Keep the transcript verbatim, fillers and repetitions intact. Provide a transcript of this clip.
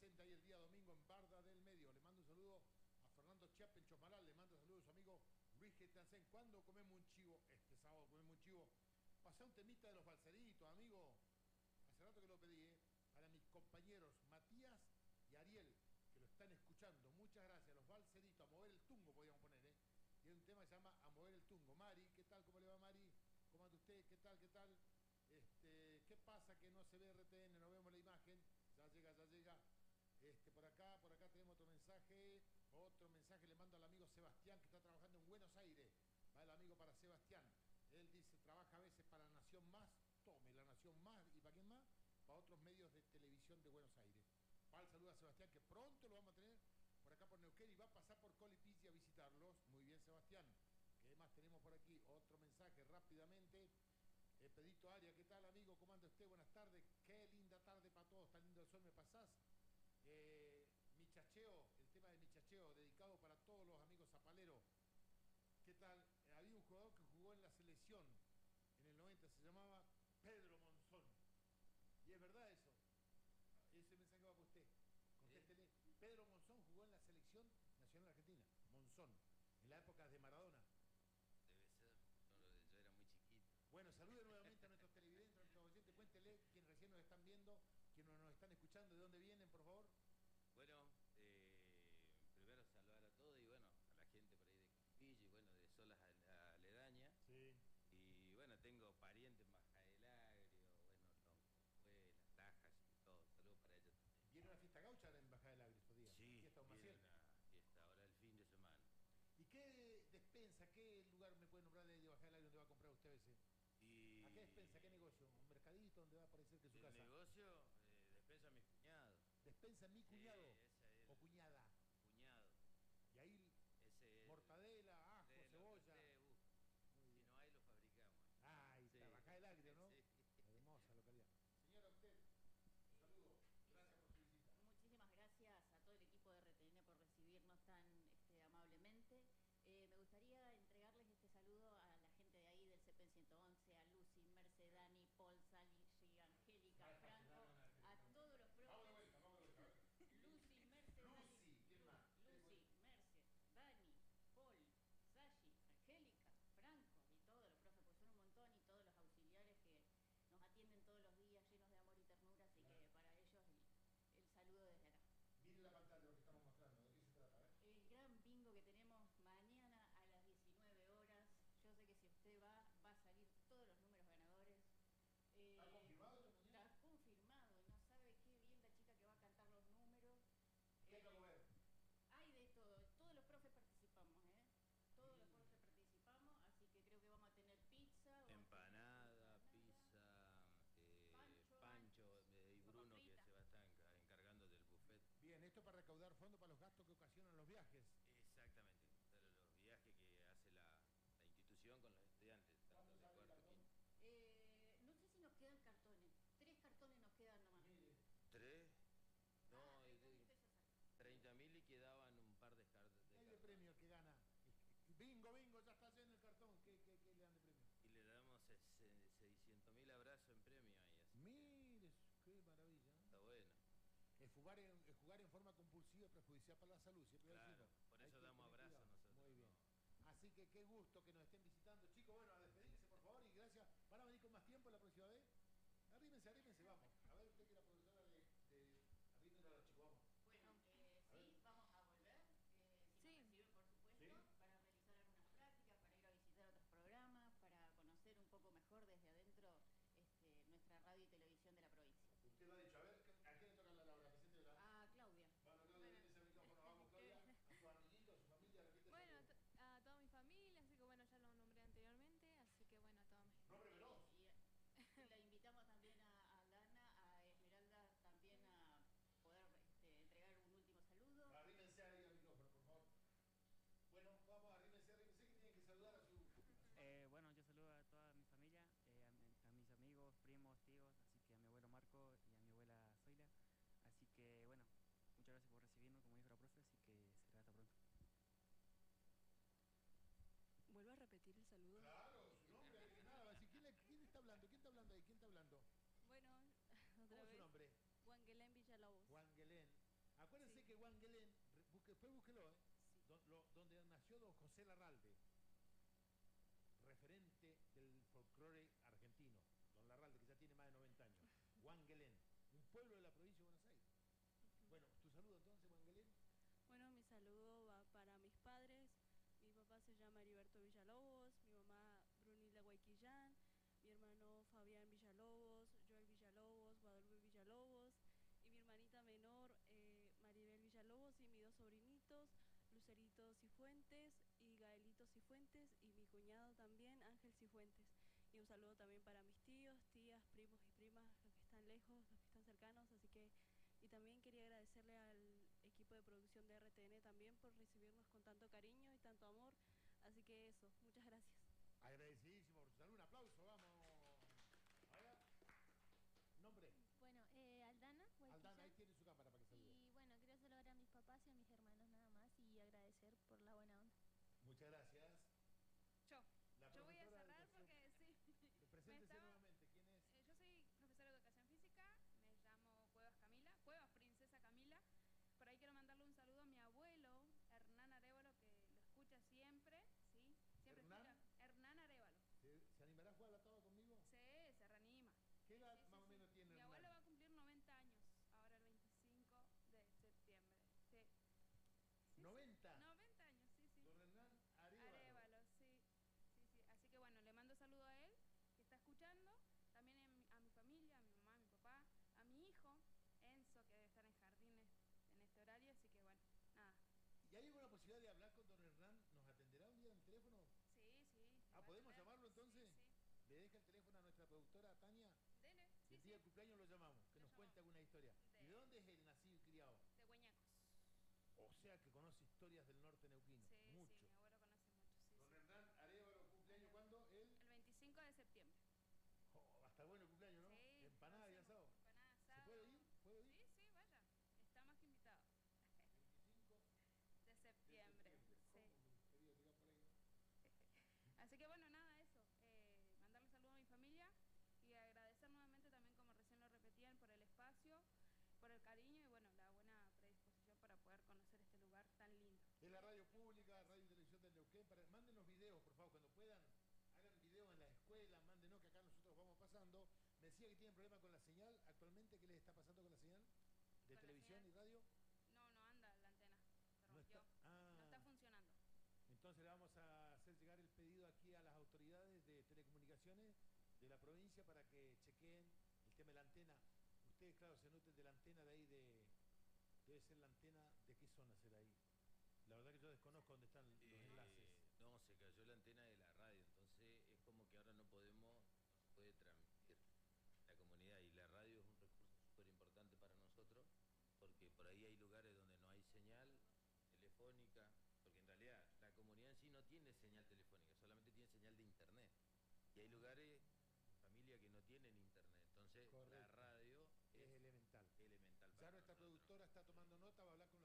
gente ahí el día domingo en Barda del Medio. Le mando un saludo a Fernando Chiappe en Chomaral, le mando saludos a su amigo Luis Getancén. ¿Cuándo comemos un chivo? Este sábado comemos un chivo. Pasá un temita de los balseritos, amigo. Hace rato que lo pedí, ¿eh? Para mis compañeros Matías y Ariel, que lo están escuchando. Muchas gracias. Los balseritos, a mover el tungo podríamos poner, ¿eh? Y hay un tema que se llama A mover el tungo. Mari, ¿qué tal? ¿Cómo le va, Mari? ¿Cómo anda usted? ¿Qué tal? ¿Qué tal? Este, ¿qué pasa que no se ve R T N? No vemos la imagen. Ya llega, ya llega. Este, por acá, por acá tenemos otro mensaje. Otro mensaje le mando al amigo Sebastián, que está trabajando en Buenos Aires. Va el amigo para Sebastián. Él dice, trabaja a veces para La Nación Más. Tome, La Nación Más. ¿Y para quién más? Para otros medios de televisión de Buenos Aires. Va el saludo a Sebastián, que pronto lo vamos a tener por acá por Neuquén y va a pasar por Colipizzi a visitarlos. Muy bien, Sebastián. ¿Qué más tenemos por aquí? Otro mensaje rápidamente. Eh, Pedito Aria, ¿qué tal, amigo? ¿Cómo anda usted? Buenas tardes. Qué linda tarde para todos. Tan lindo el sol, ¿me pasás? Eh, mi chacheo, el tema de mi chacheo, dedicado para todos los amigos zapaleros. ¿Qué tal? Eh, había un jugador que jugó en la selección en el noventa, se llamaba Pedro Monzón. Y es verdad eso. Ese mensaje va para usted. Contéstele. ¿Eh? Pedro Monzón jugó en la selección nacional argentina. Monzón. En la época de Maradona. Debe ser. No, yo era muy chiquito. Bueno, salude nuevamente a nuestros televidentes, a nuestros oyentes. Cuéntele quienes recién nos están viendo, quienes nos están escuchando, de dónde vienen, por favor. Bueno, eh, primero saludar a todos y bueno, a la gente por ahí de Quilpillo y bueno, de Solas aledañas. Sí. Y bueno, tengo parientes en Baja del Agrio, bueno, Loncojuelas, Las Tajas y todo. Saludos para ellos también. ¿Viene una fiesta gaucha en Baja del Agrio estos días? Sí, ¿Fiesta viene una fiesta ahora el fin de semana. ¿Y qué despensa, qué lugar me puede nombrar de Baja del Agrio donde va a comprar usted ese? Y... ¿A qué despensa, qué negocio? ¿Un mercadito donde va a aparecer que su el casa? El negocio, eh, despensa mis cuñados. ¿Despensa mi cuñado? Sí, ¿o cuñada? Cuñado. Y ahí ese mortadela, ajo, cebolla. Si no hay, lo fabricamos. Ah, ahí está, sí. Baja del Agrio, ¿no? Sí. Hermosa localidad. Señora, usted, un saludo. Gracias por su visita. Muchísimas gracias a todo el equipo de R T N por recibirnos tan este, amablemente. Eh, me gustaría entregarles este saludo a la gente de ahí del C P ciento once, a Lucy, Merce, Dani, Paul, Sally, Angélica, Franco, a todos los profes. Vamos de vuelta, vamos de vuelta. Lucy, Merce, Lucy, Dani, ¿quién más? Lucy, Merce, Dani, Paul, Sally, Angélica, Franco y todos los profes, pues son un montón y todos los auxiliares que nos atienden todos los días llenos de amor y ternura, así claro. Que para ellos el, el saludo desde acá. Miren la pantalla lo que estamos mostrando, ¿de qué se trata? ¿Eh? El gran bingo que tenemos mañana a las diecinueve horas. Yo sé que si usted va, va a salir todos los números ganadores. Eh, ¿Está confirmado esta mañana? Está confirmado, no sabe qué bien la chica que va a cantar los números. ¿Qué hay que mover? Hay de todo, todos los profes participamos, ¿eh? Todos sí. Los profes participamos, así que creo que vamos a tener pizza. Empanada, pizza, eh, Pancho, Pancho eh, y Bruno que se va a estar encargando del buffet. Bien, esto para recaudar fondos para los gastos que ocasionan los viajes. Exactamente, los viajes que hace la, la institución con los estudiantes, tanto de cuarto quinto. Eh, no sé si nos quedan cartones, tres cartones nos quedan nomás. Mire. ¿Tres? No, ah, de, treinta mil y quedaban un par de cartones. ¿Qué hay de premio que gana? Bingo, bingo, ya está lleno el cartón. ¿Qué, qué, qué le dan de premio? Y le damos seiscientos mil abrazos en premio ahí. Así Mire, qué maravilla. Está bueno. Es jugar, en, es jugar en forma compulsiva y perjudicial para la salud. Siempre claro, decimos, por eso damos abrazos nosotros. Muy bien. No. Así que qué gusto que nos estén visitando. Chicos, bueno, a despedirse, por favor, y gracias. ¿Van a venir con más tiempo la próxima vez? Arrímense, arrímense, vamos. A ver, usted que es la profesora de... de... Arrímense a los chicos, vamos. Bueno, eh, sí, vamos a volver. Eh, si sí. Nos reciben, por supuesto, ¿sí? Para realizar algunas prácticas, para ir a visitar otros programas, para conocer un poco mejor desde adentro este, nuestra radio y televisión de la provincia. Usted lo ha dicho, a ver, ¿a quién le toca la Laura? ¿Presente la... A Claudia. Bueno, Claudia, tiene ese micrófono, vamos, Claudia. A su amiguito, a su familia, repite. Bueno, a toda mi familia, así que bueno, ya lo nombré anteriormente, así que bueno, a toda mi familia. ¡Nombre veloz! Y, y la invitamos también a, a Dana Acuérdense Sí. que Wangelén, re- busque, después búsquelo, ¿eh? Sí. Do- lo- donde nació don José Larralde, referente del folclore argentino. Don Larralde, que ya tiene más de noventa años. Wangelén, un pueblo de la provincia de Buenos Aires. Ujú. Bueno, tu saludo entonces, Wangelén. Bueno, mi saludo va para mis padres. Mi papá se llama Heriberto Villalobos, mi mamá Brunilda Guayquillán, mi hermano Fabián Villalobos, Joel Villalobos, Guadalupe Villalobos y mi hermanita menor eh, Maribel Villalobos y mis dos sobrinitos, Lucerito Cifuentes y Gaelito Cifuentes y mi cuñado también, Ángel Cifuentes. Y un saludo también para mis tíos, tías, primos y primas, los que están lejos, los que están cercanos, así que y también quería agradecerle al equipo de producción de R T N también por recibirnos con tanto cariño y tanto amor. Así que eso, muchas gracias. Agradecidísimo por su salud. Un aplauso, vamos. Ahora, nombre. Bueno, eh, Aldana, Aldana, ahí Guayquillán. tiene su cámara para que salude. Y bueno, quiero saludar a mis papás y a mis hermanos nada más y agradecer por la buena onda. Muchas gracias. Yo. La Yo voy a profesora de cerrar educación- porque sí. Preséntese estaba- nuevamente. ¿Quién es? Eh, yo soy profesora de educación física, me llamo Cuevas Camila, Cuevas Princesa Camila. Por ahí quiero mandarle un saludo a mi abuelo, Hernán Arévalo, que lo escucha siempre, ¿sí? Siempre ¿Hernán? escucha. Hernán Arévalo. ¿Se, se animará a jugar a la taba conmigo? Sí, se reanima. ¿Qué edad Sí, sí, más o sí. menos tiene Mi Hernán? abuelo va a cumplir noventa años, ahora el veinticinco de septiembre. Sí. Sí, ¿noventa? sí. noventa años, sí, sí. Don Hernán Arévalo. Arévalo, sí. Sí, sí. Así que bueno, le mando saludo a él, que está escuchando. También a mi, a mi familia, a mi mamá, a mi papá, a mi hijo, Enzo, que debe estar en jardines en este horario. Así que bueno, nada. ¿Y hay alguna posibilidad de hablar con don Hernán? ¿Nos atenderá un día en el teléfono? Sí, sí. le Ah, voy a ¿podemos atender. llamarlo entonces? Sí, ¿Le deja el teléfono a nuestra productora Tania? sí. Dele. Y Sí, el sí. día del cumpleaños lo llamamos, que Lo nos cuente llamamos. alguna historia. ¿Y de De- dónde es el nacido y criado? De Hueñacos. O sea que conoce historias del norte neuquino. Sí, Mucho. sí, mi abuelo conoce mucho, sí, Don sí. Hernán Arévalo, ¿cumpleaños cuándo? Él. El veinticinco de septiembre. Oh, hasta bueno el cumpleaños, ¿no? Sí. Empanada y hacemos asado. empanada, ¿Se asado. puede ir? ¿Puedo ir? Sí, sí, vaya. Está más que invitado. veinticinco De de septiembre. septiembre. Sí. ¿Cómo me quería tirar por ahí, no? Así que bueno, nada, eso. Eh, mandarle saludos a mi familia y agradecer nuevamente también, como recién lo repetían, por el espacio, por el cariño y bueno, la buena predisposición para poder conocer este lugar tan lindo. Es la radio pública, radio y televisión del Neuquén. Para, mándenos videos, por favor, cuando puedan. Hagan videos en la escuela, mándenos que acá nosotros vamos pasando. Me decía que tienen problema con la señal. Actualmente, ¿qué les está pasando con la señal? ¿De Con la televisión señal. y radio? No, no anda la antena. Se No rompió. está. Ah. No está funcionando. Entonces le vamos a hacer llegar el pedido aquí a las autoridades de telecomunicaciones de la provincia para que chequeen el tema de la antena. Ustedes, claro, se noten de la antena de ahí de... Debe ser la antena, ¿de qué zona será ahí? La verdad que yo desconozco dónde están los Eh, enlaces. No, se cayó la antena de la radio, entonces es como que ahora no podemos, no se puede transmitir la comunidad y la radio es un recurso súper importante para nosotros porque por ahí hay lugares donde no hay señal telefónica, porque en realidad la comunidad en sí no tiene señal telefónica, solamente tiene señal de internet y hay lugares, familia que no tienen internet, entonces la Correcto. radio Es es elemental. elemental Ya para nuestra nosotros. productora está tomando nota, va a hablar con